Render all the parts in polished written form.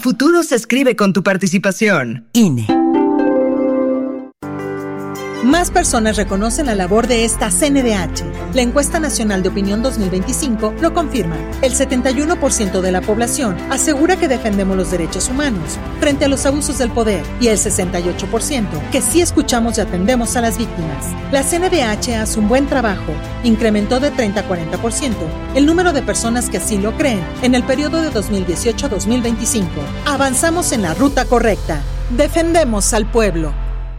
futuro se escribe con tu participación. INE. Más personas reconocen la labor de esta CNDH. La Encuesta Nacional de Opinión 2025 lo confirma. El 71% de la población asegura que defendemos los derechos humanos frente a los abusos del poder y el 68% que sí escuchamos y atendemos a las víctimas. La CNDH hace un buen trabajo. Incrementó de 30 a 40% el número de personas que así lo creen en el periodo de 2018 a 2025. Avanzamos en la ruta correcta. Defendemos al pueblo.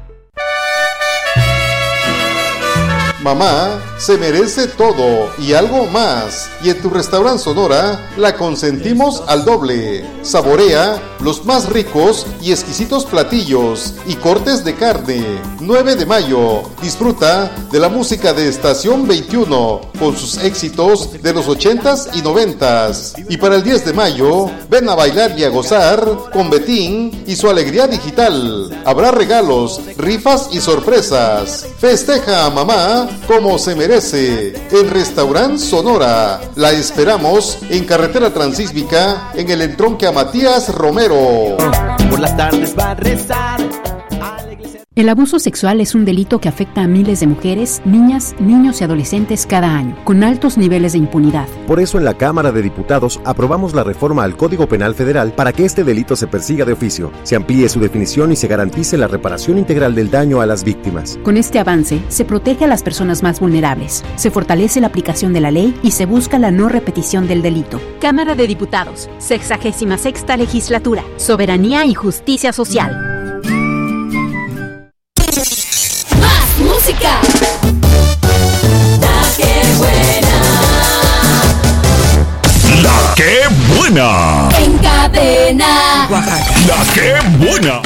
Mamá se merece todo y algo más. Y en tu restaurante Sonora la consentimos al doble. Saborea los más ricos y exquisitos platillos y cortes de carne. 9 de mayo. Disfruta de la música de Estación 21 con sus éxitos de los 80s y 90s. Y para el 10 de mayo, ven a bailar y a gozar con Betín y su alegría digital. Habrá regalos, rifas y sorpresas. Festeja a mamá como se merece en Restaurant Sonora. La esperamos en Carretera Transísmica en el entronque a Matías Romero. Por las tardes va a rezar a la iglesia. El abuso sexual es un delito que afecta a miles de mujeres, niñas, niños y adolescentes cada año, con altos niveles de impunidad. Por eso en la Cámara de Diputados aprobamos la reforma al Código Penal Federal para que este delito se persiga de oficio, se amplíe su definición y se garantice la reparación integral del daño a las víctimas. Con este avance, se protege a las personas más vulnerables, se fortalece la aplicación de la ley y se busca la no repetición del delito. Cámara de Diputados, 66ª Legislatura, Soberanía y Justicia Social. Música. La que buena. La que buena. En cadena. Oaxaca. La que buena.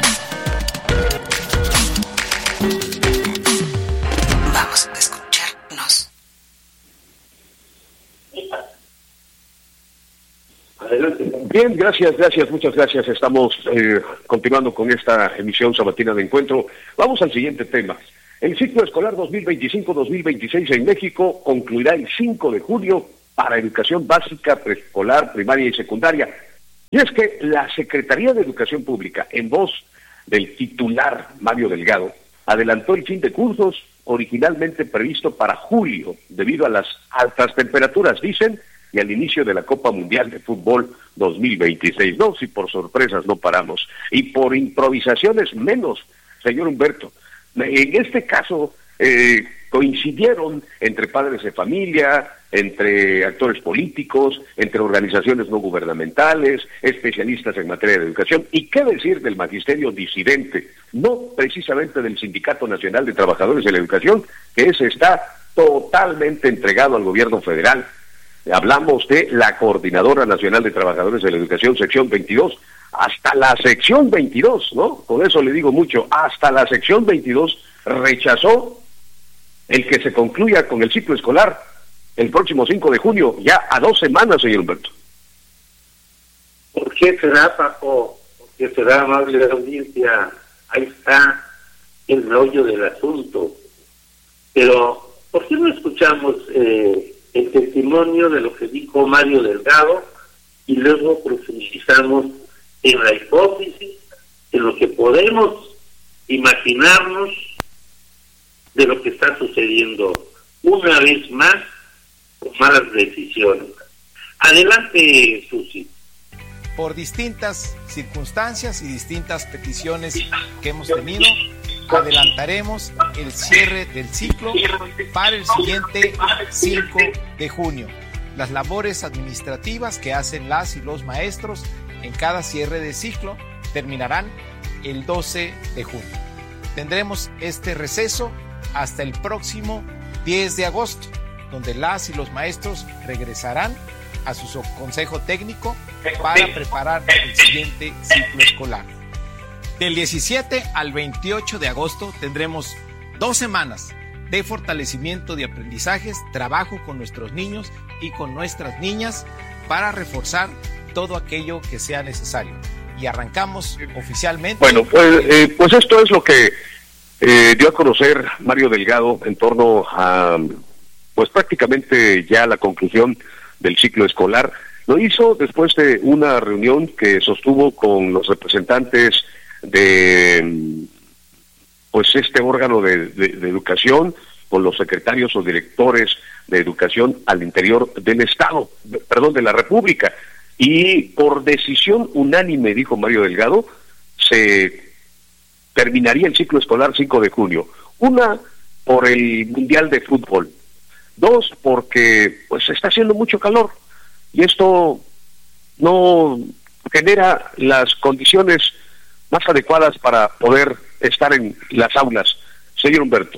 Vamos a escucharnos. Adelante. Bien, gracias, muchas gracias. Estamos continuando con esta emisión sabatina de encuentro. Vamos al siguiente tema. El ciclo escolar 2025-2026 en México concluirá el 5 de julio para educación básica, preescolar, primaria y secundaria. Y es que la Secretaría de Educación Pública, en voz del titular Mario Delgado, adelantó el fin de cursos originalmente previsto para julio, debido a las altas temperaturas, dicen, y al inicio de la Copa Mundial de Fútbol 2026. No, si por sorpresas no paramos, y por improvisaciones menos, señor Humberto. En este caso, coincidieron entre padres de familia, entre actores políticos, entre organizaciones no gubernamentales, especialistas en materia de educación, y qué decir del magisterio disidente, no precisamente del Sindicato Nacional de Trabajadores de la Educación, que ese está totalmente entregado al gobierno federal. Hablamos de la Coordinadora Nacional de Trabajadores de la Educación, sección 22, hasta la sección 22, ¿no? Con eso le digo mucho, hasta la sección 22 rechazó el que se concluya con el ciclo escolar el próximo 5 de junio, ya a 2 semanas, señor Humberto. ¿Por qué será, Paco? ¿Por qué será, amable audiencia? Ahí está el rollo del asunto. Pero, ¿por qué no escuchamos el testimonio de lo que dijo Mario Delgado y luego profundizamos en la hipótesis, en lo que podemos imaginarnos de lo que está sucediendo una vez más con malas decisiones? Adelante, Susi. Por distintas circunstancias y distintas peticiones que hemos tenido, adelantaremos el cierre del ciclo para el siguiente 5 de junio. Las labores administrativas que hacen las y los maestros en cada cierre de ciclo terminarán el 12 de junio. Tendremos este receso hasta el próximo 10 de agosto, donde las y los maestros regresarán a su consejo técnico para preparar el siguiente ciclo escolar. Del 17 al 28 de agosto tendremos 2 semanas de fortalecimiento de aprendizajes, trabajo con nuestros niños y con nuestras niñas para reforzar todo aquello que sea necesario. Y arrancamos oficialmente. Bueno, pues esto es lo que dio a conocer Mario Delgado en torno a, pues prácticamente ya la conclusión del ciclo escolar, Lo hizo después de una reunión que sostuvo con los representantes de pues este órgano de educación, con los secretarios o directores de educación al interior del Estado, de la República, y por decisión unánime, dijo Mario Delgado, se terminaría el ciclo escolar 5 de junio. Una, por el Mundial de Fútbol. Dos, porque pues está haciendo mucho calor y esto no genera las condiciones más adecuadas para poder estar en las aulas. Señor Humberto.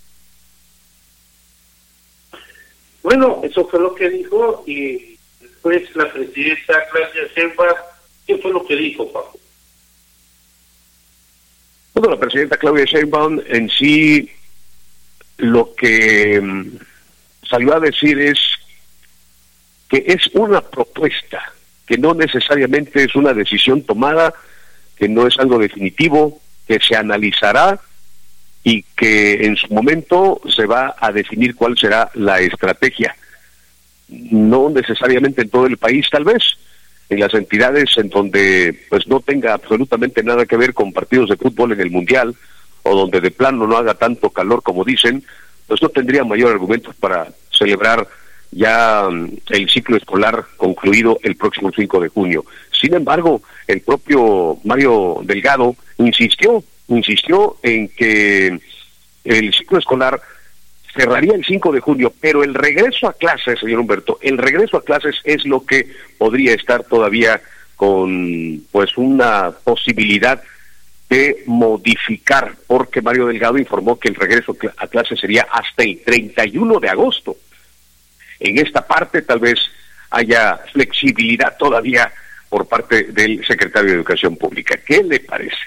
Bueno, eso fue lo que dijo, y después la presidenta Claudia Sheinbaum, ¿qué fue lo que dijo, Paco? Bueno, la presidenta Claudia Sheinbaum en sí lo que salió a decir es que es una propuesta, que no necesariamente es una decisión tomada, que no es algo definitivo, que se analizará y que en su momento se va a definir cuál será la estrategia. No necesariamente en todo el país, tal vez, en las entidades en donde pues no tenga absolutamente nada que ver con partidos de fútbol en el Mundial, o donde de plano no haga tanto calor como dicen, pues no tendría mayor argumento para celebrar ya el ciclo escolar concluido el próximo 5 de junio. Sin embargo, el propio Mario Delgado insistió en que el ciclo escolar cerraría el 5 de junio, pero el regreso a clases, señor Humberto, el regreso a clases es lo que podría estar todavía con pues una posibilidad de modificar, porque Mario Delgado informó que el regreso a clases sería hasta el 31 de agosto. En esta parte tal vez haya flexibilidad todavía por parte del secretario de Educación Pública. ¿Qué le parece?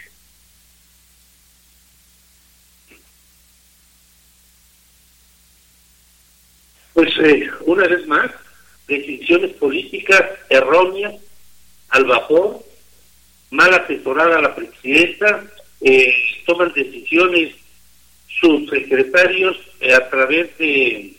Pues una vez más, decisiones políticas erróneas, al vapor, mal asesorada la presidenta, toman decisiones sus secretarios a través de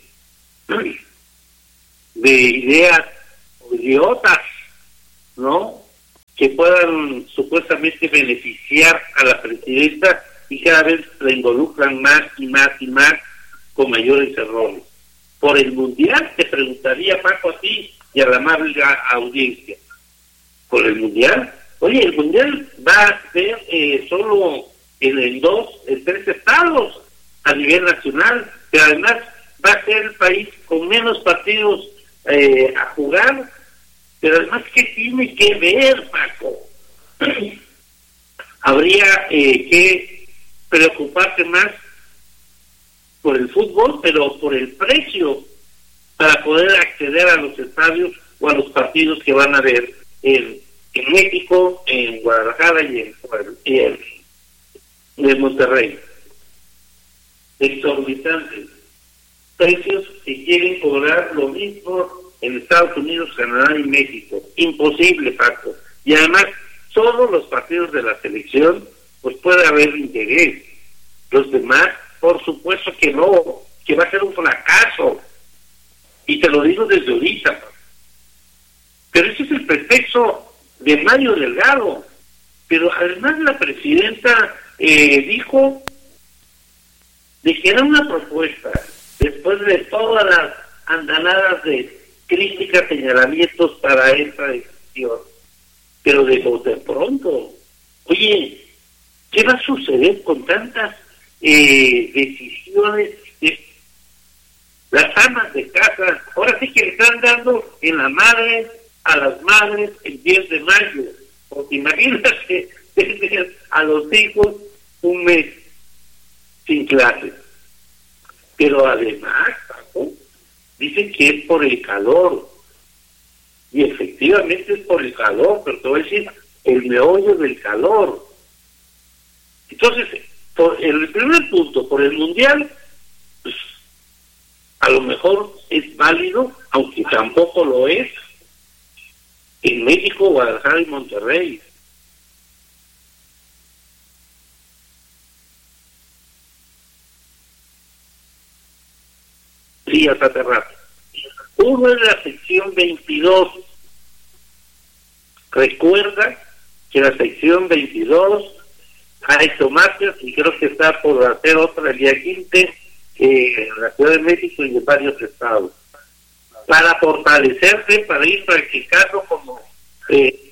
ideas idiotas, ¿no? Que puedan supuestamente beneficiar a la presidenta, y cada vez la involucran más y más y más con mayores errores. Por el Mundial, te preguntaría, Paco, a ti y a la amable audiencia. Por el Mundial, oye, el Mundial va a ser solo en 3 estados a nivel nacional, pero además va a ser el país con menos partidos a jugar, pero además, ¿qué tiene que ver, Paco? Habría que preocuparse más por el fútbol, pero por el precio para poder acceder a los estadios o a los partidos que van a haber en México, en Guadalajara y en Monterrey. Exorbitantes precios que quieren cobrar lo mismo en Estados Unidos, Canadá y México. Imposible, Paco. Y además, solo los partidos de la selección, pues puede haber interés. Los demás, por supuesto que no, que va a ser un fracaso. Y te lo digo desde ahorita, Paco. Pero ese es el pretexto de Mario Delgado. Pero además la presidenta dijo de que era una propuesta, después de todas las andanadas de críticas, señalamientos para esta decisión, pero de bote pronto. Oye, ¿qué va a suceder con tantas decisiones? Las amas de casa, ahora sí que le están dando en la madre a las madres el 10 de mayo, porque imagínate tener a los hijos un mes sin clases. Pero además, Paco, dicen que es por el calor, y efectivamente es por el calor, pero te voy a decir el meollo del calor. Entonces, por el primer punto, por el Mundial, pues a lo mejor es válido, aunque tampoco lo es, en México, Guadalajara y Monterrey. Sí, hasta rato. Uno es la sección 22 Recuerda que la sección 22 ha hecho marchas y creo que está por hacer otra el día 15 en la Ciudad de México y en varios estados, para fortalecerse, para ir practicando como